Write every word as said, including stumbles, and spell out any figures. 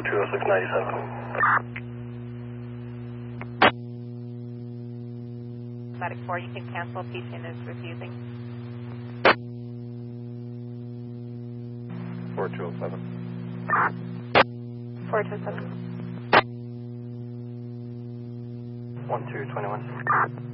two oh six ninety-seven. Static four, you can cancel. Patient is refusing. four two oh seven. four two seven. one two twenty-one.